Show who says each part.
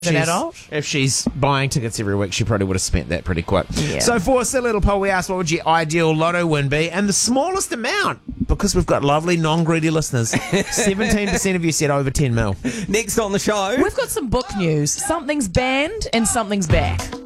Speaker 1: An adult?
Speaker 2: If she's buying tickets every week, she probably would have spent that pretty quick.
Speaker 1: Yeah.
Speaker 2: So for a silly little poll, we asked what would your ideal lotto win be? And the smallest amount, because we've got lovely non-greedy listeners, 17% of you said over 10 mil.
Speaker 3: Next on the show.
Speaker 1: We've got some book news. Something's banned and something's back.